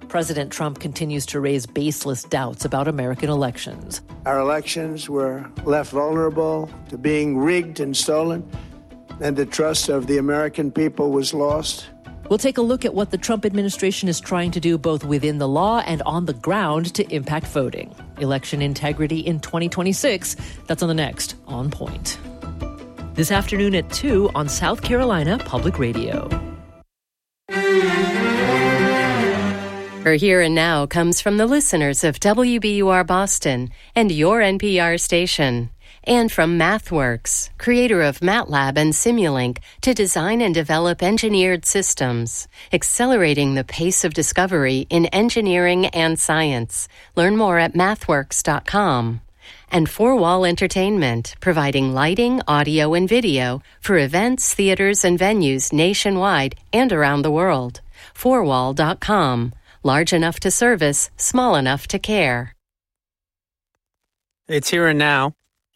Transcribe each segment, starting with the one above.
President Trump continues to raise baseless doubts about American elections. Our elections were left vulnerable to being rigged and stolen, and the trust of the American people was lost. We'll take a look at what the Trump administration is trying to do both within the law and on the ground to impact voting. Election integrity in 2026. That's on the next On Point. This afternoon at 2 on South Carolina Public Radio. Her Here and Now comes from the listeners of WBUR Boston and your NPR station. And from MathWorks, creator of MATLAB and Simulink, to design and develop engineered systems, accelerating the pace of discovery in engineering and science. Learn more at mathworks.com. And Four Wall Entertainment, providing lighting, audio, and video for events, theaters, and venues nationwide and around the world. Fourwall.com. Large enough to service, small enough to care. It's Here and Now.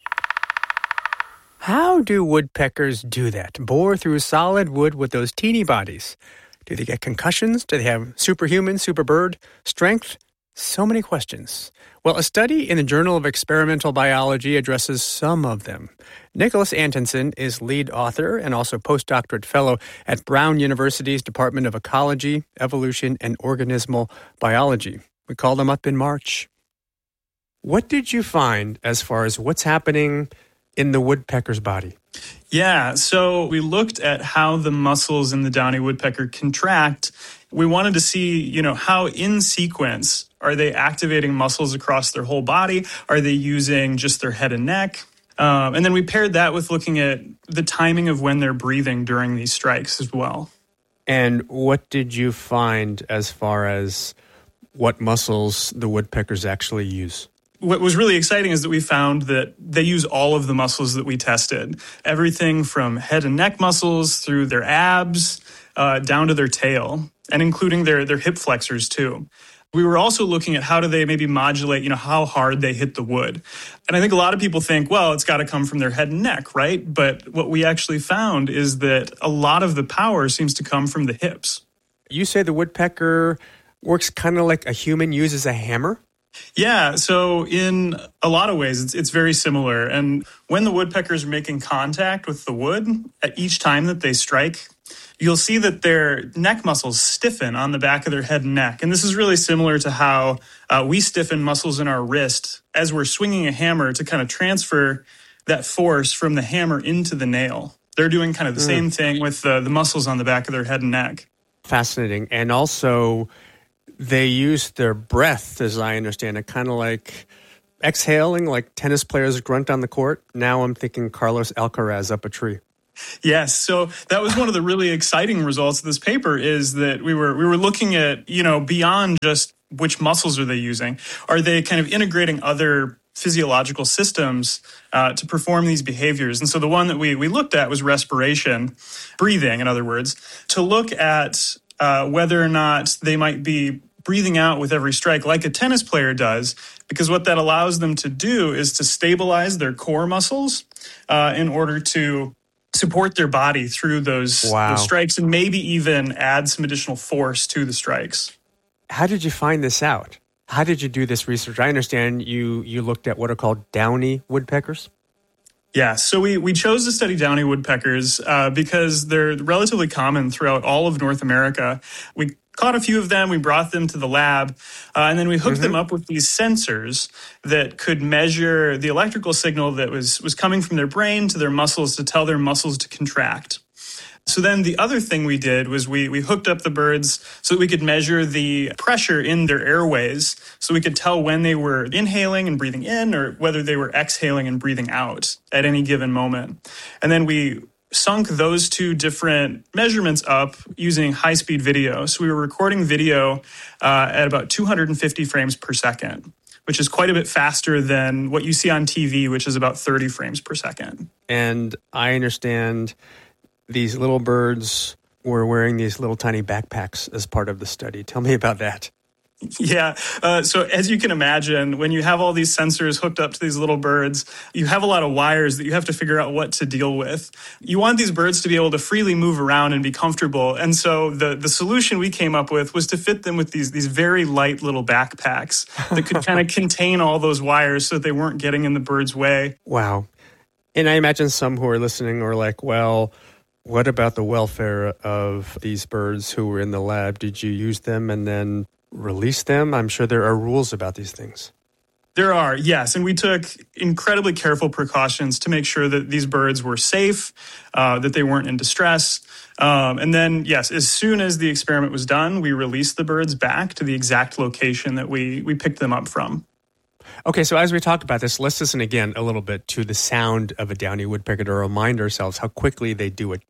How do woodpeckers do that? Bore through solid wood with those teeny bodies? Do they get concussions? Do they have superhuman, superbird strength? So many questions. Well, a study in the Journal of Experimental Biology addresses some of them. Nicholas Antonsen is lead author and also postdoctorate fellow at Brown University's Department of Ecology, Evolution, and Organismal Biology. We called him up in March. What did you find as far as what's happening in the woodpecker's body? Yeah, so we looked at how the muscles in the downy woodpecker contract. We wanted to see, how in sequence are they activating muscles across their whole body? Are they using just their head and neck? And then we paired that with looking at the timing of when they're breathing during these strikes as well. And what did you find as far as what muscles the woodpeckers actually use? What was really exciting is that we found that they use all of the muscles that we tested. Everything from head and neck muscles through their abs down to their tail, and including their hip flexors too. We were also looking at how do they maybe modulate, how hard they hit the wood. And I think a lot of people think, well, it's got to come from their head and neck, right? But what we actually found is that a lot of the power seems to come from the hips. You say the woodpecker works kind of like a human uses a hammer? Yeah, so in a lot of ways, it's very similar. And when the woodpeckers are making contact with the wood, at each time that they strike, you'll see that their neck muscles stiffen on the back of their head and neck. And this is really similar to how we stiffen muscles in our wrist as we're swinging a hammer to kind of transfer that force from the hammer into the nail. They're doing kind of the same thing with the muscles on the back of their head and neck. Fascinating. And also, they use their breath, as I understand it, kind of like exhaling, like tennis players grunt on the court. Now I'm thinking Carlos Alcaraz up a tree. Yes, so that was one of the really exciting results of this paper is that we were looking at, beyond just which muscles are they using. Are they kind of integrating other physiological systems to perform these behaviors? And so the one that we looked at was respiration, breathing, in other words, to look at whether or not they might be breathing out with every strike like a tennis player does, because what that allows them to do is to stabilize their core muscles in order to support their body through those strikes and maybe even add some additional force to the strikes. How did you find this out? How did you do this research? I understand you looked at what are called downy woodpeckers. Yeah, so we chose to study downy woodpeckers because they're relatively common throughout all of North America. We caught a few of them, we brought them to the lab, and then we hooked them up with these sensors that could measure the electrical signal that was coming from their brain to their muscles to tell their muscles to contract. So then the other thing we did was we hooked up the birds so that we could measure the pressure in their airways so we could tell when they were inhaling and breathing in or whether they were exhaling and breathing out at any given moment. And then we sunk those two different measurements up using high-speed video. So we were recording video at about 250 frames per second, which is quite a bit faster than what you see on TV, which is about 30 frames per second. And I understand these little birds were wearing these little tiny backpacks as part of the study. Tell me about that. Yeah. So as you can imagine, when you have all these sensors hooked up to these little birds, you have a lot of wires that you have to figure out what to deal with. You want these birds to be able to freely move around and be comfortable. And so the solution we came up with was to fit them with these very light little backpacks that could kind of contain all those wires so that they weren't getting in the bird's way. Wow. And I imagine some who are listening are like, well, what about the welfare of these birds who were in the lab? Did you use them and then release them? I'm sure there are rules about these things. There are, yes. And we took incredibly careful precautions to make sure that these birds were safe, that they weren't in distress. And then, yes, as soon as the experiment was done, we released the birds back to the exact location that we picked them up from. Okay, so as we talk about this, let's listen again a little bit to the sound of a downy woodpecker to remind ourselves how quickly they do it.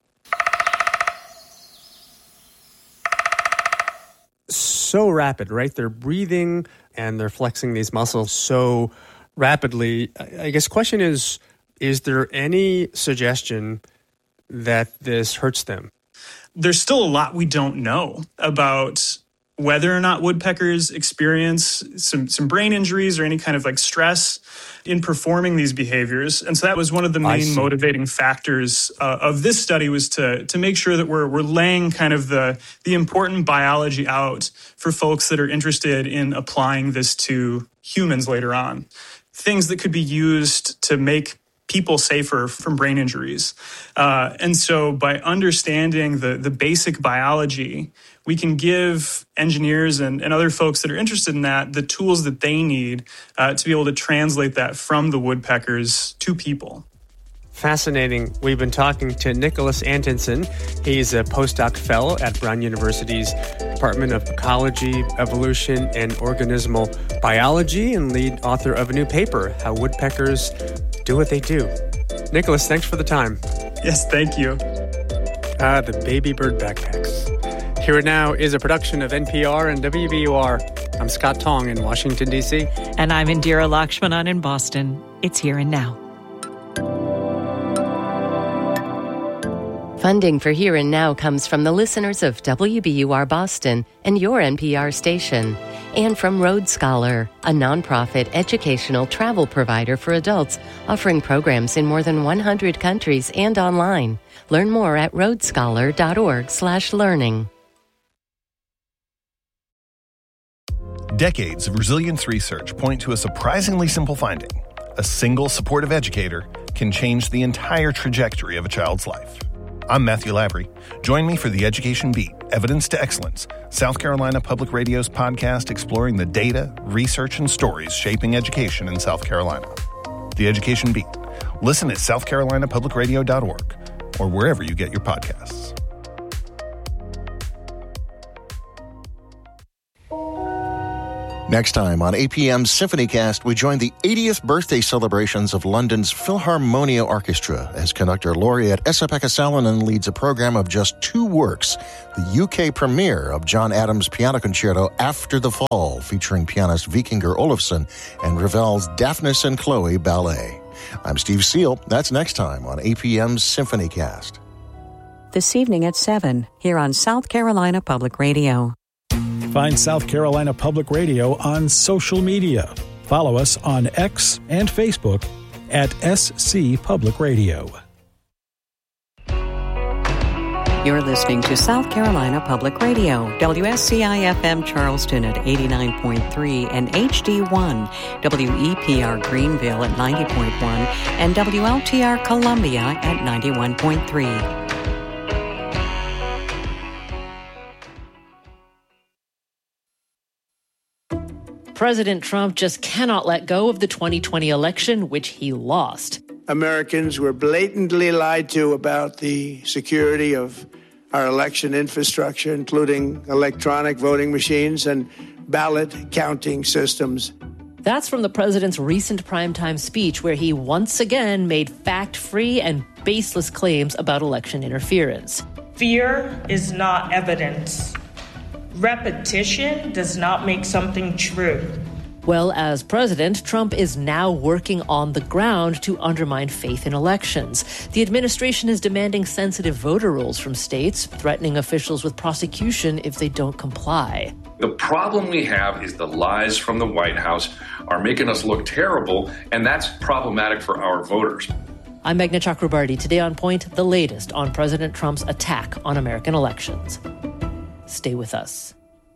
So rapid, right? They're breathing and they're flexing these muscles so rapidly. I guess question is there any suggestion that this hurts them? There's still a lot we don't know about whether or not woodpeckers experience some brain injuries or any kind of like stress in performing these behaviors. And so that was one of the main motivating factors of this study, was to make sure that we're laying kind of the important biology out for folks that are interested in applying this to humans later on. Things that could be used to make people safer from brain injuries. And so by understanding the basic biology, we can give engineers and other folks that are interested in that the tools that they need to be able to translate that from the woodpeckers to people. Fascinating. We've been talking to Nicholas Antonsen. He's a postdoc fellow at Brown University's Department of Ecology, Evolution, and Organismal Biology, and lead author of a new paper, How Woodpeckers Do What They Do. Nicholas, thanks for the time. Yes, thank you. The baby bird backpacks. Here and Now is a production of NPR and WBUR. I'm Scott Tong in Washington, D.C. And I'm Indira Lakshmanan in Boston. It's Here and Now. Funding for Here and Now comes from the listeners of WBUR Boston and your NPR station, and from Road Scholar, a nonprofit educational travel provider for adults offering programs in more than 100 countries and online. Learn more at roadscholar.org/learning. Decades of resilience research point to a surprisingly simple finding. A single supportive educator can change the entire trajectory of a child's life. I'm Matthew Lavery. Join me for The Education Beat, Evidence to Excellence, South Carolina Public Radio's podcast exploring the data, research, and stories shaping education in South Carolina. The Education Beat. Listen at southcarolinapublicradio.org or wherever you get your podcasts. Next time on APM's Symphonycast, we join the 80th birthday celebrations of London's Philharmonia Orchestra as conductor laureate Esa-Pekka Salonen leads a program of just 2 works, the UK premiere of John Adams' Piano Concerto After the Fall, featuring pianist Vikingur Olofsson, and Ravel's Daphnis and Chloe Ballet. I'm Steve Seal. That's next time on APM's Symphonycast. This evening at 7, here on South Carolina Public Radio. Find South Carolina Public Radio on social media. Follow us on X and Facebook at SC Public Radio. You're listening to South Carolina Public Radio, WSCI-FM Charleston at 89.3 and HD1, WEPR Greenville at 90.1, and WLTR Columbia at 91.3. President Trump just cannot let go of the 2020 election, which he lost. Americans were blatantly lied to about the security of our election infrastructure, including electronic voting machines and ballot counting systems. That's from the president's recent primetime speech, where he once again made fact-free and baseless claims about election interference. Fear is not evidence. Repetition does not make something true. Well, as president, Trump is now working on the ground to undermine faith in elections. The administration is demanding sensitive voter rolls from states, threatening officials with prosecution if they don't comply. The problem we have is the lies from the White House are making us look terrible, and that's problematic for our voters. I'm Meghna Chakrabarti. Today on Point, the latest on President Trump's attack on American elections. Stay with us.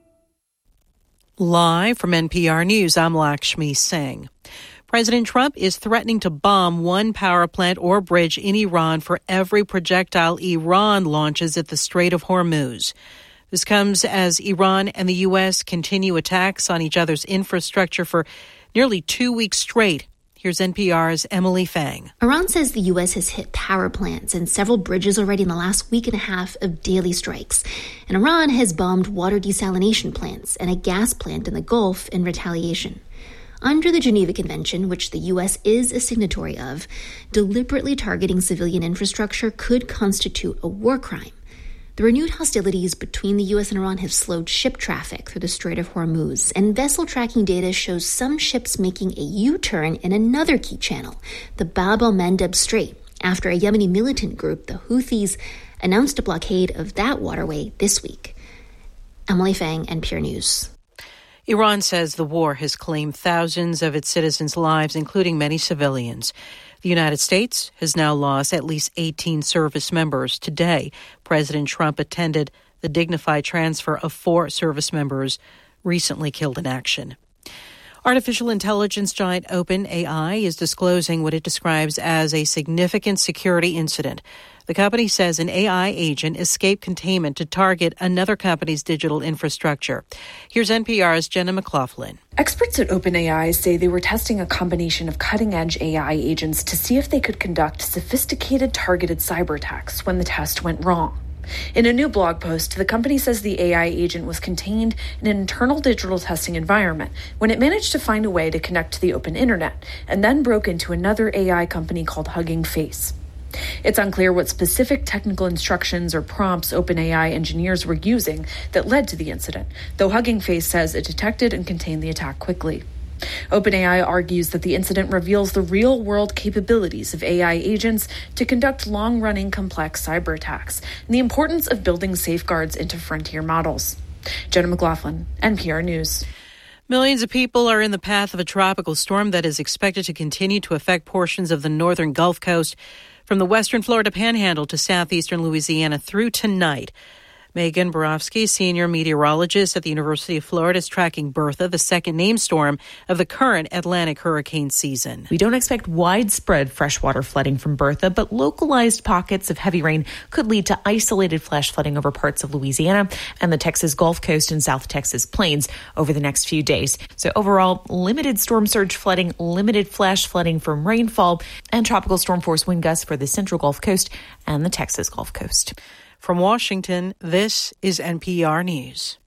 Live from NPR News, I'm Lakshmi Singh. President Trump is threatening to bomb one power plant or bridge in Iran for every projectile Iran launches at the Strait of Hormuz. This comes as Iran and the U.S. continue attacks on each other's infrastructure for nearly 2 weeks straight. Here's NPR's Emily Fang. Iran says the U.S. has hit power plants and several bridges already in the last week and a half of daily strikes. And Iran has bombed water desalination plants and a gas plant in the Gulf in retaliation. Under the Geneva Convention, which the U.S. is a signatory of, deliberately targeting civilian infrastructure could constitute a war crime. The renewed hostilities between the U.S. and Iran have slowed ship traffic through the Strait of Hormuz, and vessel tracking data shows some ships making a U-turn in another key channel, the Bab el-Mandeb Strait, after a Yemeni militant group, the Houthis, announced a blockade of that waterway this week. Emily Fang, NPR News. Iran says the war has claimed thousands of its citizens' lives, including many civilians. The United States has now lost at least 18 service members. Today, President Trump attended the dignified transfer of 4 service members recently killed in action. Artificial intelligence giant OpenAI is disclosing what it describes as a significant security incident. The company says an AI agent escaped containment to target another company's digital infrastructure. Here's NPR's Jenna McLaughlin. Experts at OpenAI say they were testing a combination of cutting-edge AI agents to see if they could conduct sophisticated targeted cyber attacks when the test went wrong. In a new blog post, the company says the AI agent was contained in an internal digital testing environment when it managed to find a way to connect to the open internet and then broke into another AI company called Hugging Face. It's unclear what specific technical instructions or prompts OpenAI engineers were using that led to the incident, though Hugging Face says it detected and contained the attack quickly. OpenAI argues that the incident reveals the real-world capabilities of AI agents to conduct long-running complex cyber attacks and the importance of building safeguards into frontier models. Jenna McLaughlin, NPR News. Millions of people are in the path of a tropical storm that is expected to continue to affect portions of the northern Gulf Coast from the western Florida Panhandle to southeastern Louisiana through tonight. Megan Borofsky, senior meteorologist at the University of Florida, is tracking Bertha, the second named storm of the current Atlantic hurricane season. We don't expect widespread freshwater flooding from Bertha, but localized pockets of heavy rain could lead to isolated flash flooding over parts of Louisiana and the Texas Gulf Coast and South Texas plains over the next few days. So overall, limited storm surge flooding, limited flash flooding from rainfall, and tropical storm force wind gusts for the central Gulf Coast and the Texas Gulf Coast. From Washington, this is NPR News.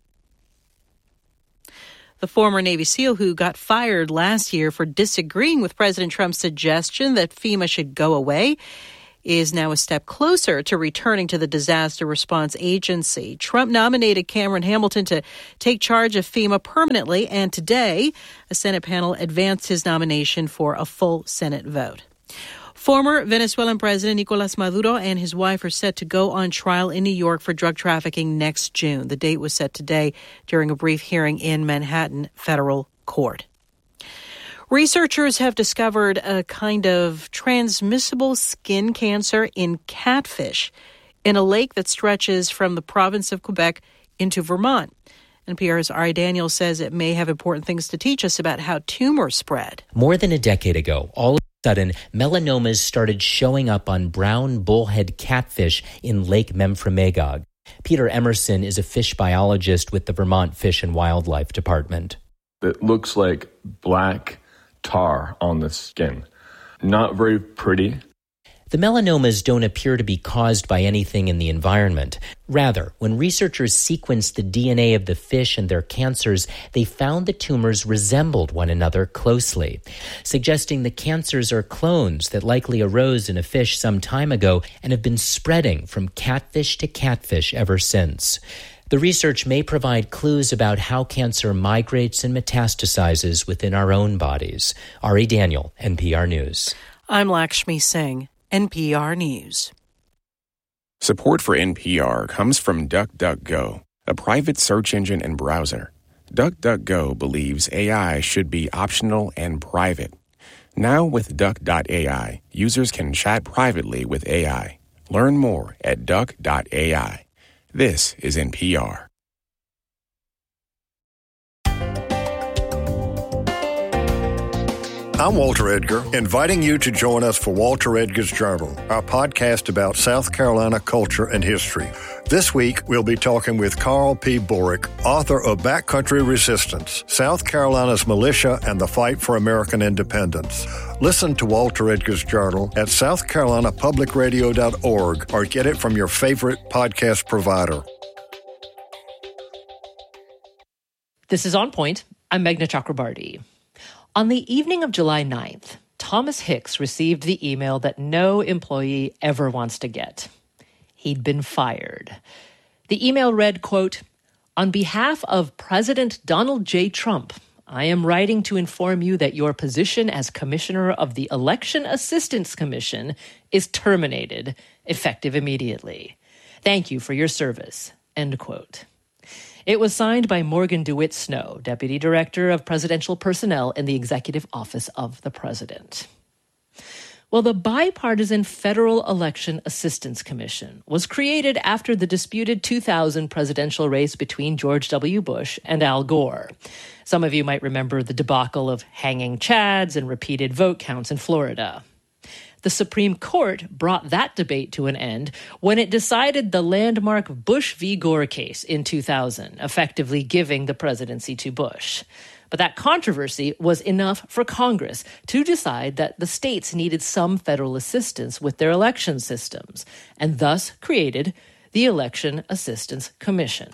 The former Navy SEAL who got fired last year for disagreeing with President Trump's suggestion that FEMA should go away is now a step closer to returning to the disaster response agency. Trump nominated Cameron Hamilton to take charge of FEMA permanently, and today a Senate panel advanced his nomination for a full Senate vote. Former Venezuelan President Nicolas Maduro and his wife are set to go on trial in New York for drug trafficking next June. The date was set today during a brief hearing in Manhattan federal court. Researchers have discovered a kind of transmissible skin cancer in catfish in a lake that stretches from the province of Quebec into Vermont. NPR's Ari Daniels says it may have important things to teach us about how tumors spread. More than a decade ago, all of a sudden, melanomas started showing up on brown bullhead catfish in Lake Memphremagog. Peter Emerson is a fish biologist with the Vermont Fish and Wildlife Department. It looks like black tar on the skin. Not very pretty. The melanomas don't appear to be caused by anything in the environment. Rather, when researchers sequenced the DNA of the fish and their cancers, they found the tumors resembled one another closely, suggesting the cancers are clones that likely arose in a fish some time ago and have been spreading from catfish to catfish ever since. The research may provide clues about how cancer migrates and metastasizes within our own bodies. Ari Daniel, NPR News. I'm Lakshmi Singh, NPR News. Support for NPR comes from DuckDuckGo, a private search engine and browser. DuckDuckGo believes AI should be optional and private. Now with Duck.ai, users can chat privately with AI. Learn more at Duck.ai. This is NPR. I'm Walter Edgar, inviting you to join us for Walter Edgar's Journal, our podcast about South Carolina culture and history. This week, we'll be talking with Carl P. Borick, author of Backcountry Resistance, South Carolina's Militia and the Fight for American Independence. Listen to Walter Edgar's Journal at southcarolinapublicradio.org or get it from your favorite podcast provider. This is On Point. I'm Meghna Chakrabarti. On the evening of July 9th, Thomas Hicks received the email that no employee ever wants to get. He'd been fired. The email read, quote, "On behalf of President Donald J. Trump, I am writing to inform you that your position as Commissioner of the Election Assistance Commission is terminated, effective immediately. Thank you for your service," end quote. It was signed by Morgan DeWitt Snow, Deputy Director of Presidential Personnel in the Executive Office of the President. Well, the Bipartisan Federal Election Assistance Commission was created after the disputed 2000 presidential race between George W. Bush and Al Gore. Some of you might remember the debacle of hanging chads and repeated vote counts in Florida. The Supreme Court brought that debate to an end when it decided the landmark Bush v. Gore case in 2000, effectively giving the presidency to Bush. But that controversy was enough for Congress to decide that the states needed some federal assistance with their election systems, and thus created the Election Assistance Commission.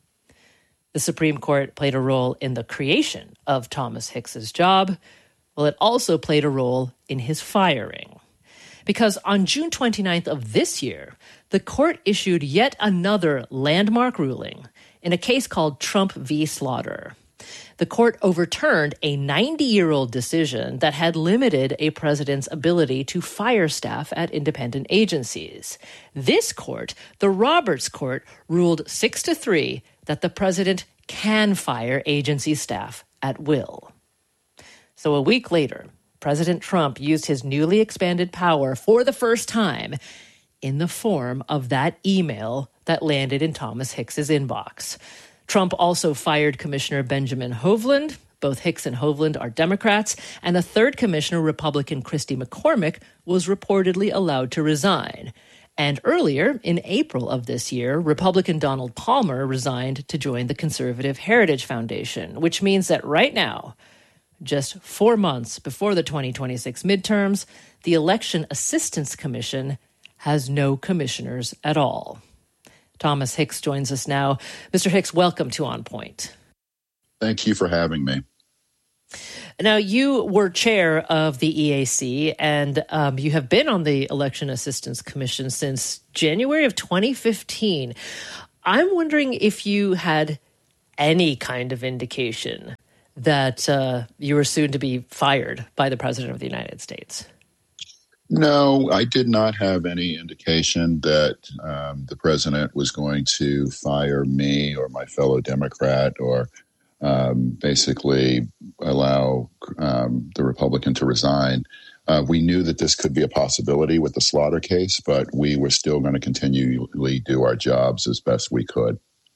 The Supreme Court played a role in the creation of Thomas Hicks's job. Well, it also played a role in his firing. Because on June 29th of this year, the court issued yet another landmark ruling in a case called Trump v. Slaughter. The court overturned a 90-year-old decision that had limited a president's ability to fire staff at independent agencies. This court, the Roberts Court, ruled 6-3 that the president can fire agency staff at will. So a week later, President Trump used his newly expanded power for the first time in the form of that email that landed in Thomas Hicks's inbox. Trump also fired Commissioner Benjamin Hovland. Both Hicks and Hovland are Democrats, and a third commissioner, Republican Christy McCormick, was reportedly allowed to resign. And earlier, in April of this year, Republican Donald Palmer resigned to join the Conservative Heritage Foundation, which means that right now, just 4 months before the 2026 midterms, the Election Assistance Commission has no commissioners at all. Thomas Hicks joins us now. Mr. Hicks, welcome to On Point. Thank you for having me. Now, you were chair of the EAC, and you have been on the Election Assistance Commission since January of 2015. I'm wondering if you had any kind of indication that you were soon to be fired by the President of the United States. No, I did not have any indication that the president was going to fire me or my fellow Democrat or basically allow the Republican to resign. We knew that this could be a possibility with the Slaughter case, but we were still going to continually do our jobs as best we could.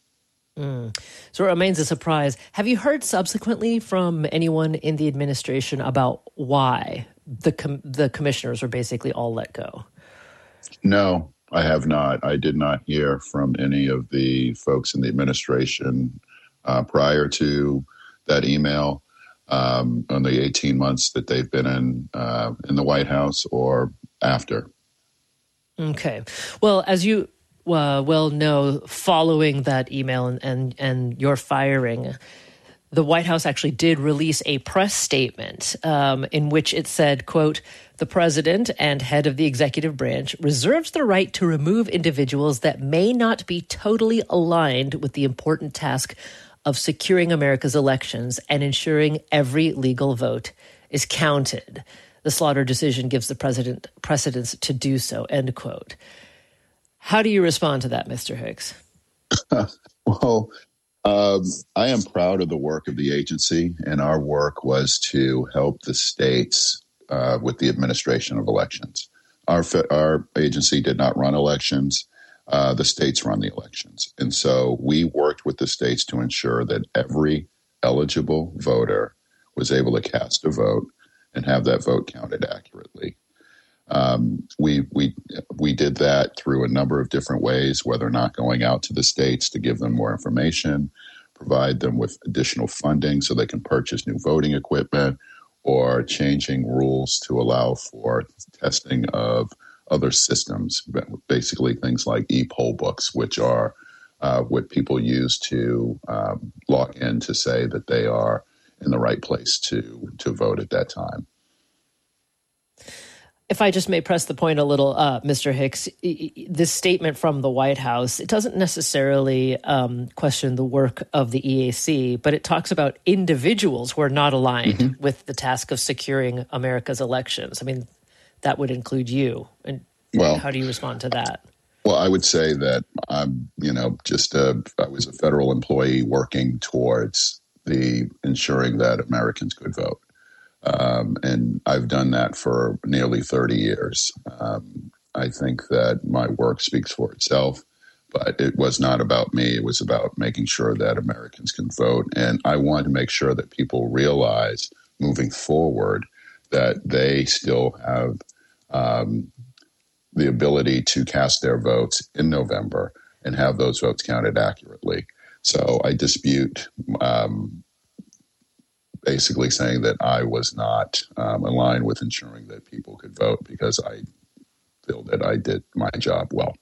So it remains a surprise. Have you heard subsequently from anyone in the administration about why the commissioners were basically all let go? No, I have not. I did not hear from any of the folks in the administration prior to that email on the 18 months that they've been in the White House or after. Okay. Well, as you well know, following that email and your firing, the White House actually did release a press statement in which it said, quote, "The president and head of the executive branch reserves the right to remove individuals that may not be totally aligned with the important task of securing America's elections and ensuring every legal vote is counted. The Slaughter decision gives the president precedence to do so," end quote. How do you respond to that, Mr. Hicks? Well, I am proud of the work of the agency, and our work was to help the states with the administration of elections. Our agency did not run elections. The states run the elections. And so we worked with the states to ensure that every eligible voter was able to cast a vote and have that vote counted accurately. We did that through a number of different ways, whether or not going out to the states to give them more information, provide them with additional funding so they can purchase new voting equipment, or changing rules to allow for testing of other systems, basically things like e-poll books, which are what people use to log in to say that they are in the right place to vote at that time. If I just may press the point a little, Mr. Hicks, this statement from the White House, it doesn't necessarily question the work of the EAC, but it talks about individuals who are not aligned with the task of securing America's elections. I mean, that would include you. And how do you respond to that? Well, I would say that I'm, I was a federal employee working towards ensuring that Americans could vote. And I've done that for nearly 30 years. I think that my work speaks for itself, but it was not about me. It was about making sure that Americans can vote. And I want to make sure that people realize moving forward that they still have the ability to cast their votes in November and have those votes counted accurately. So I dispute basically saying that I was not aligned with ensuring that people could vote, because I feel that I did my job well.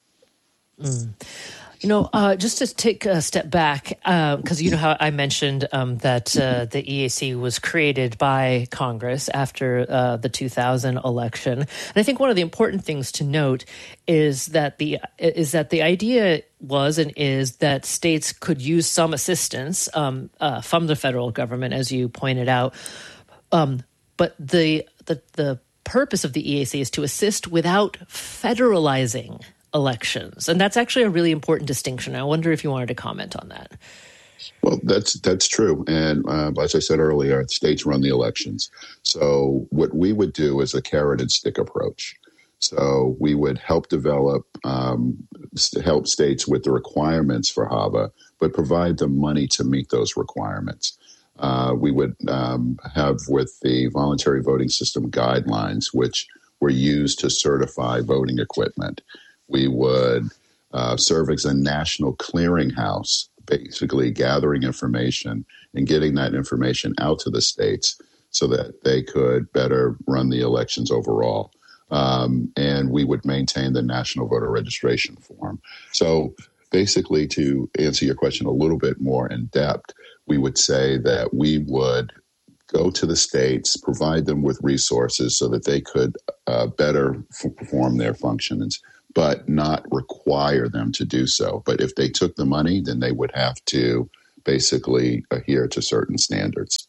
Just to take a step back, because you know how I mentioned that the EAC was created by Congress after the 2000 election, and I think one of the important things to note is that the idea was and is that states could use some assistance from the federal government, as you pointed out, but the purpose of the EAC is to assist without federalizing elections. And that's actually a really important distinction. I wonder if you wanted to comment on that. Well, that's true. And as I said earlier, states run the elections. So what we would do is a carrot and stick approach. So we would help develop, help states with the requirements for HAVA, but provide them money to meet those requirements. We would have with the voluntary voting system guidelines, which were used to certify voting equipment. We would serve as a national clearinghouse, basically gathering information and getting that information out to the states so that they could better run the elections overall. And we would maintain the national voter registration form. So basically, to answer your question a little bit more in depth, we would say that we would go to the states, provide them with resources so that they could better perform their functions, but not require them to do so. But if they took the money, then they would have to basically adhere to certain standards.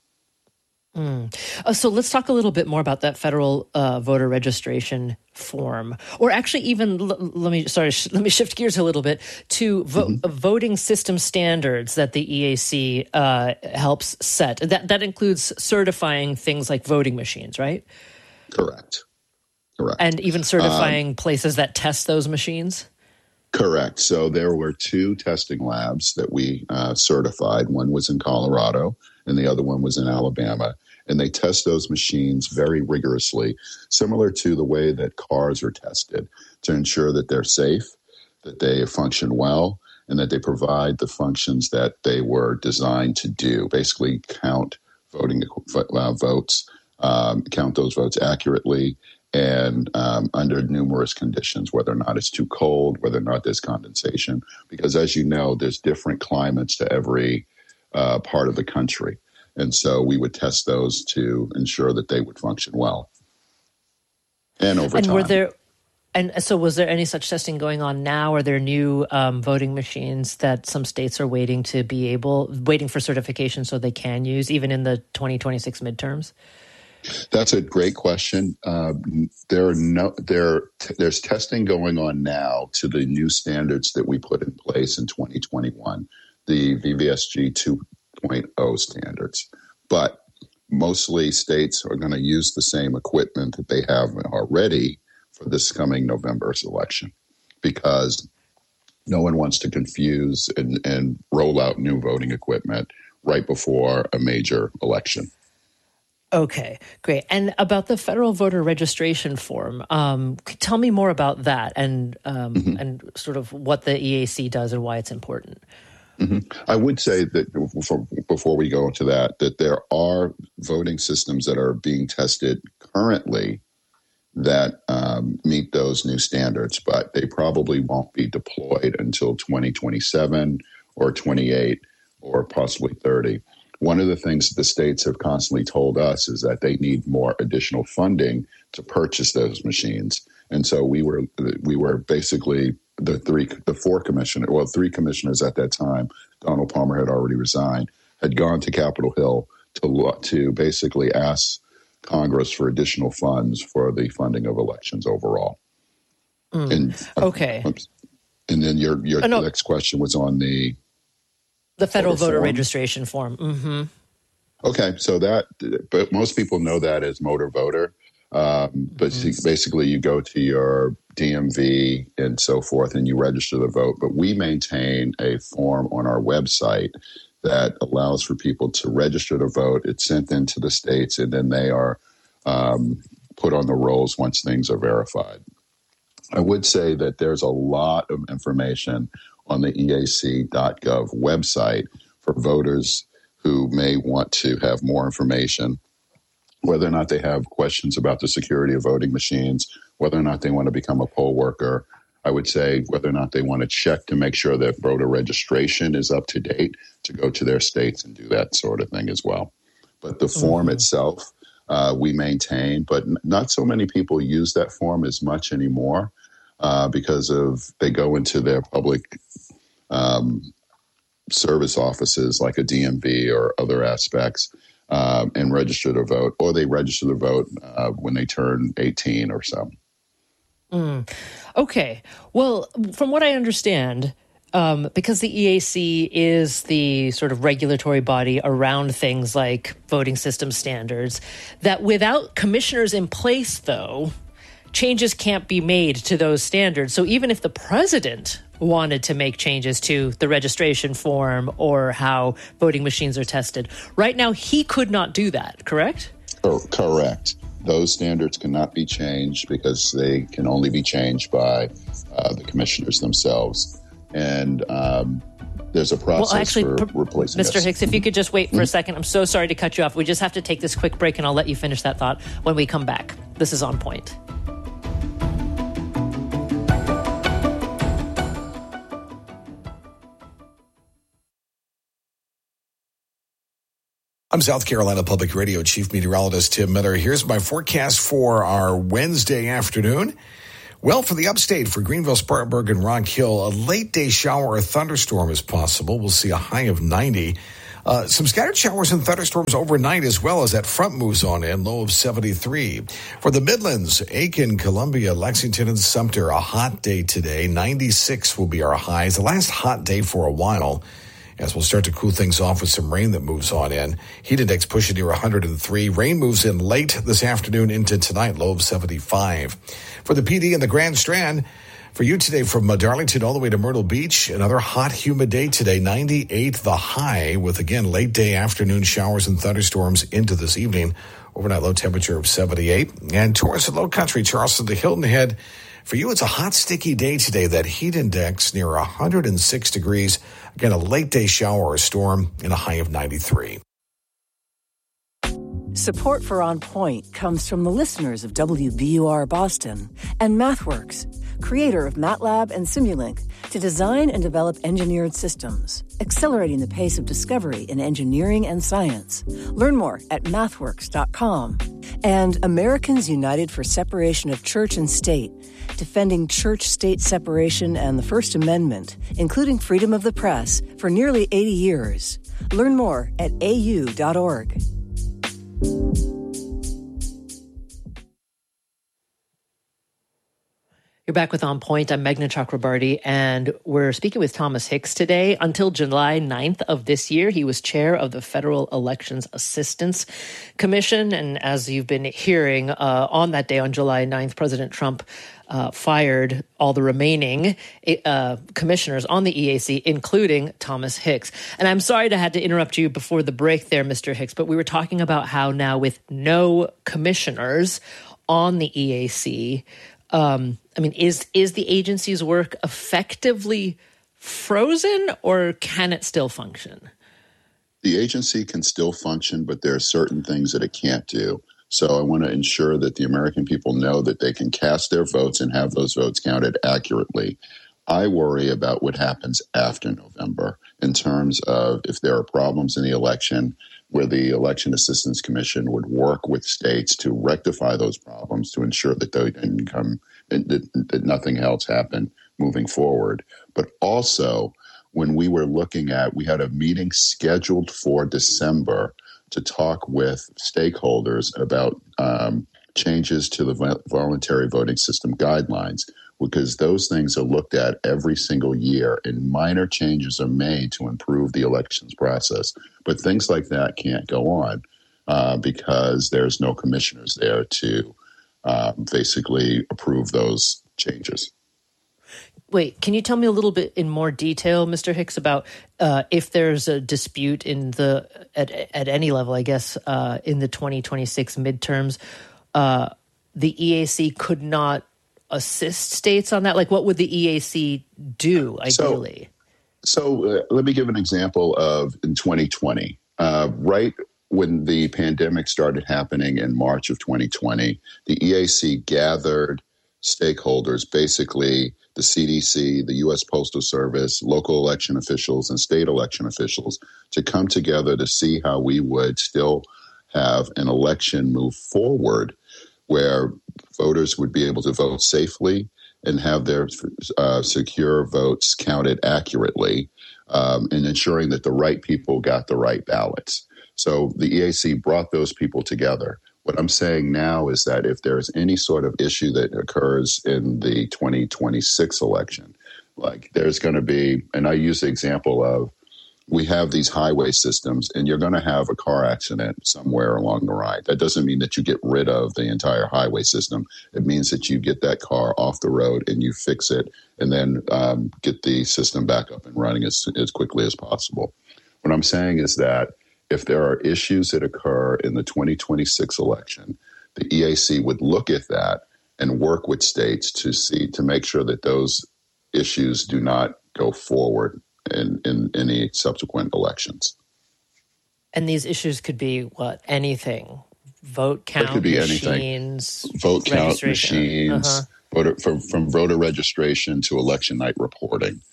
So let's talk a little bit more about that federal voter registration form, or actually even let me shift gears a little bit to voting system standards that the EAC helps set. That includes certifying things like voting machines, right? Correct. And even certifying places that test those machines? Correct. So there were 2 testing labs that we certified. One was in Colorado and the other one was in Alabama. And they test those machines very rigorously, similar to the way that cars are tested, to ensure that they're safe, that they function well, and that they provide the functions that they were designed to do, basically count voting votes, count those votes accurately, and under numerous conditions, whether or not it's too cold, whether or not there's condensation. Because as you know, there's different climates to every part of the country. And so we would test those to ensure that they would function well. And over time. So was there any such testing going on now? Are there new voting machines that some states are waiting for certification so they can use even in the 2026 midterms? That's a great question. There's testing going on now to the new standards that we put in place in 2021, the VVSG 2.0 standards. But mostly states are going to use the same equipment that they have already for this coming November's election, because no one wants to confuse and roll out new voting equipment right before a major election. Okay, great. And about the federal voter registration form, tell me more about that and sort of what the EAC does and why it's important. I would say that before we go into that there are voting systems that are being tested currently that meet those new standards, but they probably won't be deployed until 2027 or 28 or possibly 30. One of the things that the states have constantly told us is that they need more additional funding to purchase those machines. And so we were basically three commissioners at that time. Donald Palmer had already resigned, had gone to Capitol Hill to basically ask Congress for additional funds for the funding of elections overall. Okay. And then your next question was on the federal voter registration form. Mm-hmm. Okay, so but most people know that as motor voter. But basically you go to your DMV and so forth and you register the vote. But we maintain a form on our website that allows for people to register to vote. It's sent into the states and then they are put on the rolls once things are verified. I would say that there's a lot of information on the EAC.gov website for voters who may want to have more information, whether or not they have questions about the security of voting machines, whether or not they want to become a poll worker. I would say whether or not they want to check to make sure that voter registration is up to date to go to their states and do that sort of thing as well. But the form itself, we maintain, but not so many people use that form as much anymore because they go into their public service offices like a DMV or other aspects and register to vote, or they register to vote when they turn 18 or so. Okay. Well, from what I understand, because the EAC is the sort of regulatory body around things like voting system standards, that without commissioners in place, though, changes can't be made to those standards. So even if the president wanted to make changes to the registration form or how voting machines are tested, right now he could not do that, correct? Correct. Those standards cannot be changed because they can only be changed by the commissioners themselves. And there's a process for replacing Mr. Hicks, if you could just wait for a second. I'm so sorry to cut you off. We just have to take this quick break, and I'll let you finish that thought when we come back. This is On Point. I'm South Carolina Public Radio Chief Meteorologist Tim Miller. Here's my forecast for our Wednesday afternoon. Well, for the upstate, for Greenville, Spartanburg, and Rock Hill, a late day shower or thunderstorm is possible. We'll see a high of 90. Some scattered showers and thunderstorms overnight as well as that front moves on in, low of 73. For the Midlands, Aiken, Columbia, Lexington, and Sumter, a hot day today. 96 will be our highs. The last hot day for a while, as we'll start to cool things off with some rain that moves on in. Heat index pushing near 103. Rain moves in late this afternoon into tonight, low of 75. For the PD and the Grand Strand, for you today from Darlington all the way to Myrtle Beach, another hot, humid day today, 98 the high, with, again, late day afternoon showers and thunderstorms into this evening. Overnight low temperature of 78. And towards the low country, Charleston to Hilton Head, for you, it's a hot, sticky day today. That heat index near 106 degrees. Again, a late day shower or storm and a high of 93. Support for On Point comes from the listeners of WBUR Boston and MathWorks, creator of MATLAB and Simulink, to design and develop engineered systems, accelerating the pace of discovery in engineering and science. Learn more at mathworks.com. And Americans United for Separation of Church and State, defending church-state separation and the First Amendment, including freedom of the press, for nearly 80 years. Learn more at au.org. You're back with On Point. I'm Meghna Chakrabarty, and we're speaking with Thomas Hicks today. Until July 9th of this year, he was chair of the Federal Elections Assistance Commission. And as you've been hearing, on that day, on July 9th, President Trump fired all the remaining commissioners on the EAC, including Thomas Hicks. And I'm sorry to have to interrupt you before the break there, Mr. Hicks, but we were talking about how now with no commissioners on the EAC, is the agency's work effectively frozen, or can it still function? The agency can still function, but there are certain things that it can't do. So I want to ensure that the American people know that they can cast their votes and have those votes counted accurately. I worry about what happens after November in terms of if there are problems in the election, where the Election Assistance Commission would work with states to rectify those problems to ensure that they didn't come, that nothing else happened moving forward. But also, when we were looking at, we had a meeting scheduled for December to talk with stakeholders about changes to the voluntary voting system guidelines, because those things are looked at every single year and minor changes are made to improve the elections process. But things like that can't go on because there's no commissioners there to basically approve those changes. Wait, can you tell me a little bit in more detail, Mr. Hicks, about if there's a dispute in at any level, I guess, in the 2026 midterms, the EAC could not assist states on that? Like, what would the EAC do, ideally? So let me give an example of in 2020, right when the pandemic started happening in March of 2020, the EAC gathered stakeholders, basically the CDC, the U.S. Postal Service, local election officials, and state election officials, to come together to see how we would still have an election move forward where voters would be able to vote safely and have their secure votes counted accurately, and ensuring that the right people got the right ballots. So the EAC brought those people together. What I'm saying now is that if there's any sort of issue that occurs in the 2026 election, like there's going to be, and I use the example of, we have these highway systems and you're going to have a car accident somewhere along the ride. That doesn't mean that you get rid of the entire highway system. It means that you get that car off the road and you fix it and then get the system back up and running as quickly as possible. What I'm saying is that if there are issues that occur in the 2026 election, the EAC would look at that and work with states to make sure that those issues do not go forward in any subsequent elections. And these issues could be what? Anything? Vote count could be machines? Anything. Vote count machines, from voter registration to election night reporting.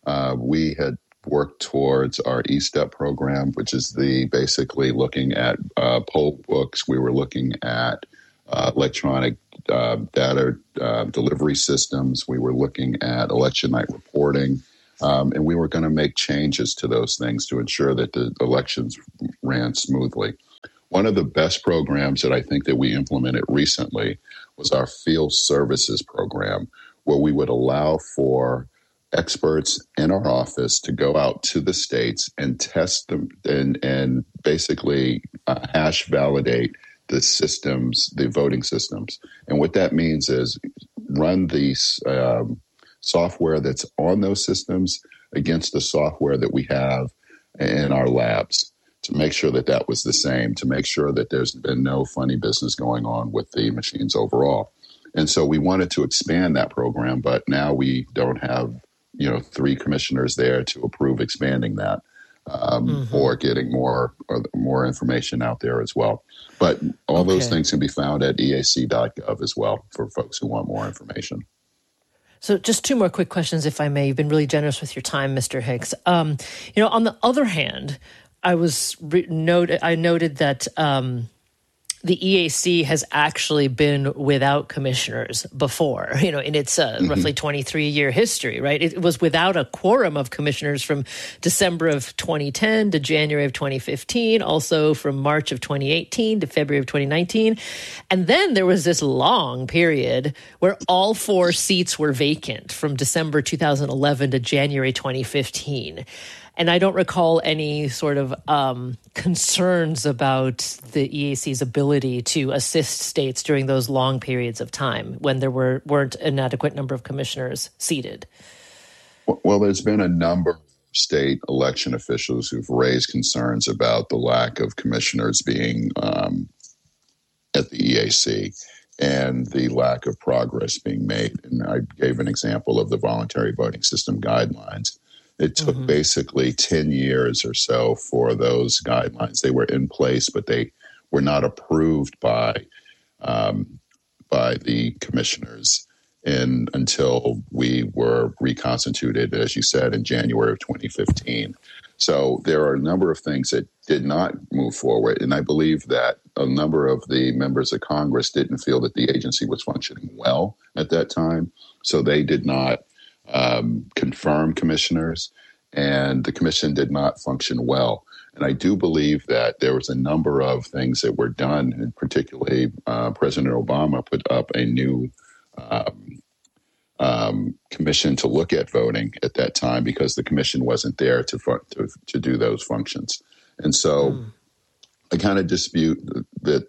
We had worked towards our E-Step program, which is basically looking at poll books. We were looking at electronic data delivery systems. We were looking at election night reporting. And we were going to make changes to those things to ensure that the elections ran smoothly. One of the best programs that I think that we implemented recently was our field services program, where we would allow for experts in our office to go out to the states and test them and basically hash validate the systems, the voting systems. And what that means is run these software that's on those systems against the software that we have in our labs to make sure that that was the same, to make sure that there's been no funny business going on with the machines overall. And so we wanted to expand that program, but now we don't have, 3 commissioners there to approve expanding that. or getting more information out there as well. But all those things can be found at eac.gov as well for folks who want more information. So just two more quick questions, if I may. You've been really generous with your time, Mr. Hicks. On the other hand, I noted that the EAC has actually been without commissioners before, in its roughly 23-year history, right? It was without a quorum of commissioners from December of 2010 to January of 2015, also from March of 2018 to February of 2019. And then there was this long period where all 4 seats were vacant from December 2011 to January 2015. And I don't recall any sort of concerns about the EAC's ability to assist states during those long periods of time when there weren't an adequate number of commissioners seated. Well, there's been a number of state election officials who've raised concerns about the lack of commissioners being at the EAC and the lack of progress being made. And I gave an example of the voluntary voting system guidelines. It took basically 10 years or so for those guidelines. They were in place, but they were not approved by the commissioners until we were reconstituted, as you said, in January of 2015. So there are a number of things that did not move forward. And I believe that a number of the members of Congress didn't feel that the agency was functioning well at that time. So they did not confirm commissioners, and the commission did not function well. And I do believe that there was a number of things that were done, and particularly President Obama put up a new commission to look at voting at that time because the commission wasn't there to do those functions. And so I kind of dispute that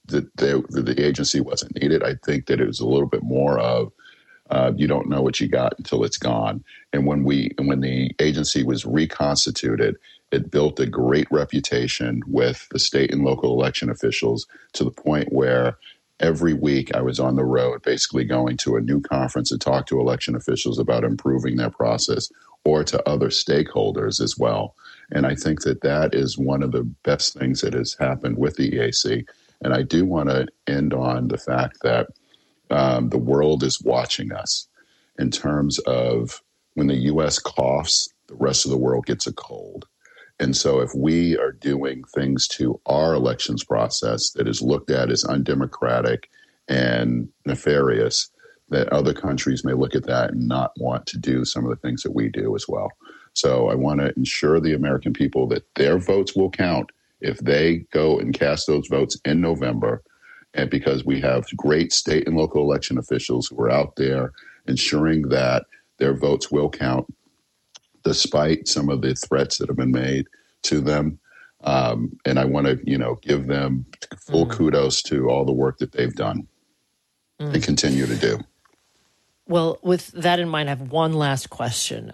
the agency wasn't needed. I think that it was a little bit more of you don't know what you got until it's gone. And when the agency was reconstituted, it built a great reputation with the state and local election officials to the point where every week I was on the road, basically going to a new conference to talk to election officials about improving their process or to other stakeholders as well. And I think that is one of the best things that has happened with the EAC. And I do want to end on the fact that the world is watching us in terms of when the U.S. coughs, the rest of the world gets a cold. And so if we are doing things to our elections process that is looked at as undemocratic and nefarious, that other countries may look at that and not want to do some of the things that we do as well. So I want to ensure the American people that their votes will count if they go and cast those votes in November. And because we have great state and local election officials who are out there ensuring that their votes will count, despite some of the threats that have been made to them. And I want to, give them full kudos to all the work that they've done and continue to do. Well, with that in mind, I have one last question,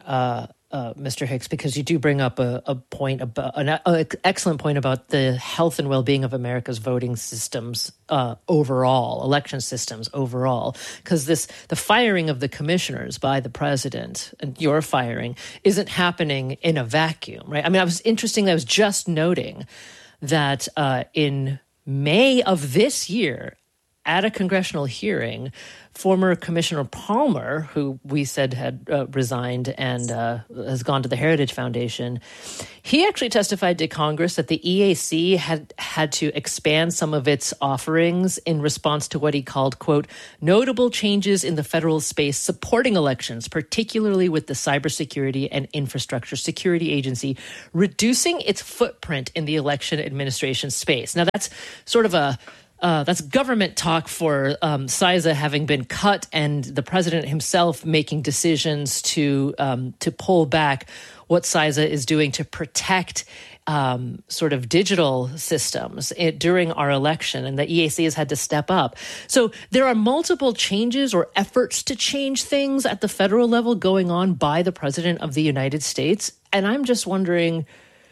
Mr. Hicks, because you do bring up a point about an excellent point about the health and well-being of America's voting systems overall, election systems overall, because the firing of the commissioners by the president and your firing isn't happening in a vacuum, right? I mean, I was just noting that in May of this year, at a congressional hearing, former Commissioner Palmer, who we said had resigned and has gone to the Heritage Foundation, he actually testified to Congress that the EAC had to expand some of its offerings in response to what he called, quote, notable changes in the federal space supporting elections, particularly with the Cybersecurity and Infrastructure Security Agency, reducing its footprint in the election administration space. Now, that's sort of that's government talk for CISA having been cut and the president himself making decisions to pull back what CISA is doing to protect sort of digital systems during our election, and the EAC has had to step up. So there are multiple changes or efforts to change things at the federal level going on by the president of the United States. And I'm just wondering,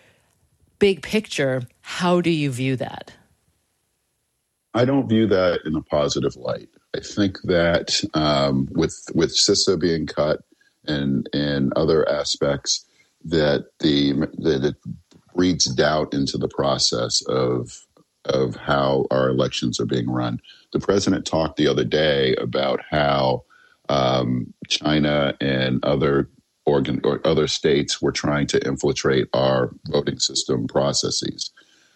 big picture, how do you view that? I don't view that in a positive light. I think that with CISA being cut and other aspects, that it breeds doubt into the process of how our elections are being run. The president talked the other day about how China and other states were trying to infiltrate our voting system processes.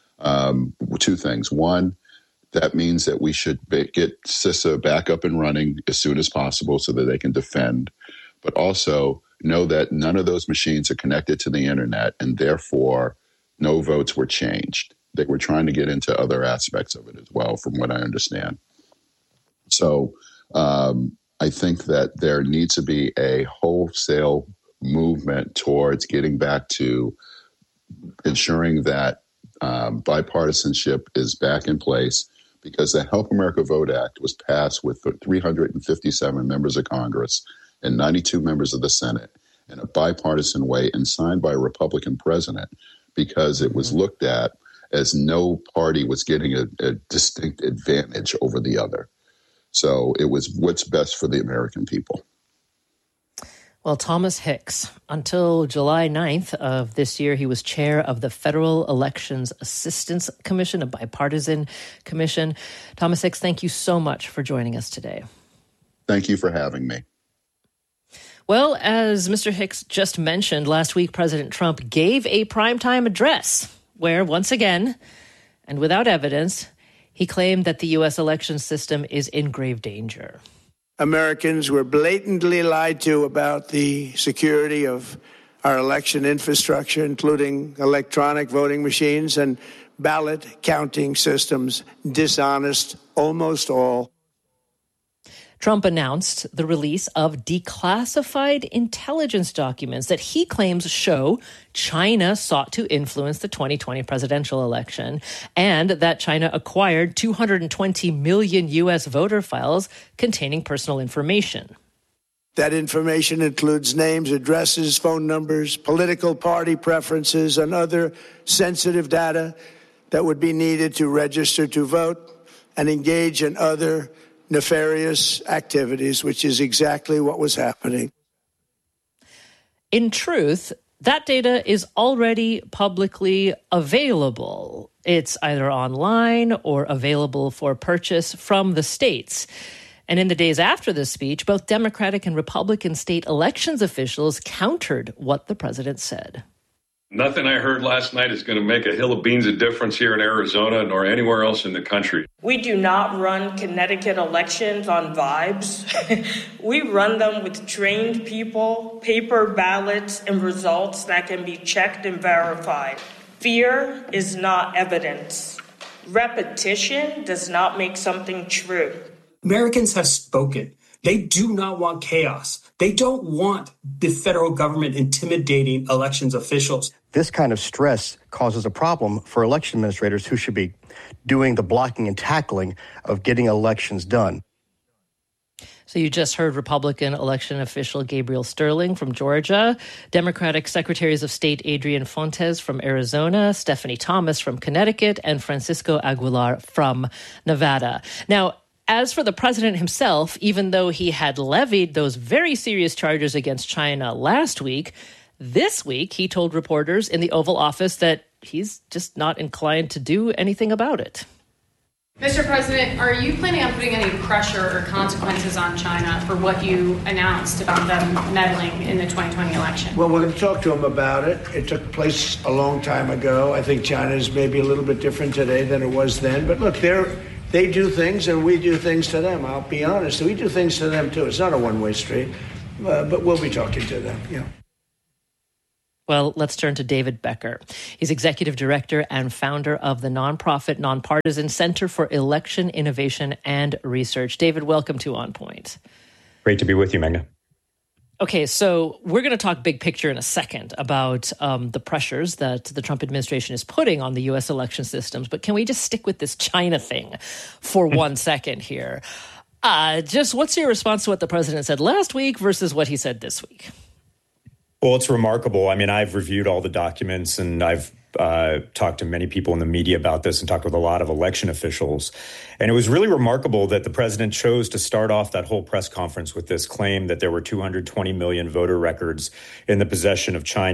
Two things. One, that means that we should get CISA back up and running as soon as possible so that they can defend, but also know that none of those machines are connected to the internet, and therefore no votes were changed. They were trying to get into other aspects of it as well, from what I understand. So I think that there needs to be a wholesale movement towards getting back to ensuring that bipartisanship is back in place, because the Help America Vote Act was passed with 357 members of Congress and 92 members of the Senate in a bipartisan way and signed by a Republican president, because it was looked at as no party was getting a distinct advantage over the other. So it was what's best for the American people. Well, Thomas Hicks, until July 9th of this year, he was chair of the Federal Elections Assistance Commission, a bipartisan commission. Thomas Hicks, thank you so much for joining us today. Thank you for having me. Well, as Mr. Hicks just mentioned, last week President Trump gave a primetime address where, once again, and without evidence, he claimed that the U.S. election system is in grave danger. Americans were blatantly lied to about the security of our election infrastructure, including electronic voting machines and ballot counting systems, dishonest, almost all. Trump announced the release of declassified intelligence documents that he claims show China sought to influence the 2020 presidential election, and that China acquired 220 million U.S. voter files containing personal information. That information includes names, addresses, phone numbers, political party preferences, and other sensitive data that would be needed to register to vote and engage in other nefarious activities, which is exactly what was happening. In truth, that data is already publicly available. It's either online or available for purchase from the states. And in the days after this speech, both Democratic and Republican state elections officials countered what the president said. Nothing I heard last night is going to make a hill of beans of difference here in Arizona nor anywhere else in the country. We do not run Connecticut elections on vibes. We run them with trained people, paper ballots, and results that can be checked and verified. Fear is not evidence. Repetition does not make something true. Americans have spoken. They do not want chaos. They don't want the federal government intimidating elections officials. This kind of stress causes a problem for election administrators who should be doing the blocking and tackling of getting elections done. So you just heard Republican election official Gabriel Sterling from Georgia, Democratic Secretaries of State Adrian Fontes from Arizona, Stephanie Thomas from Connecticut, and Francisco Aguilar from Nevada. Now, as for the president himself, even though he had levied those very serious charges against China last week, this week he told reporters in the Oval Office that he's just not inclined to do anything about it. Mr. President, are you planning on putting any pressure or consequences on China for what you announced about them meddling in the 2020 election? Well, we're going to talk to them about it. It took place a long time ago. I think China's maybe a little bit different today than it was then. But look, they do things and we do things to them. I'll be honest. We do things to them, too. It's not a one-way street, but we'll be talking to them. Yeah. Well, let's turn to David Becker. He's executive director and founder of the nonprofit, nonpartisan Center for Election Innovation and Research. David, welcome to On Point. Great to be with you, Megna. Okay, so we're going to talk big picture in a second about the pressures that the Trump administration is putting on the U.S. election systems. But can we just stick with this China thing for 1 second here? Just what's your response to what the president said last week versus what he said this week? Well, it's remarkable. I mean, I've reviewed all the documents and I've talked to many people in the media about this and talked with a lot of election officials. And it was really remarkable that the president chose to start off that whole press conference with this claim that there were 220 million voter records in the possession of China.